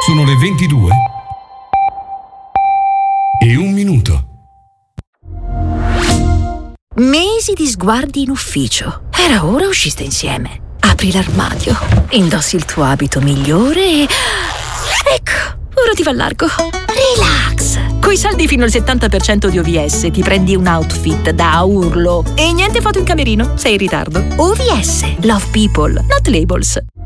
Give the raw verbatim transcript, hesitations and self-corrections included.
Sono le ventidue e un minuto. Mesi di sguardi in ufficio. Era ora usciste insieme. Apri l'armadio, indossi il tuo abito migliore e... Ecco, ora ti va largo. Relax. Coi saldi fino al settanta per cento di O V S ti prendi un outfit da urlo. E niente foto in camerino, sei in ritardo. O V S, love people, not labels.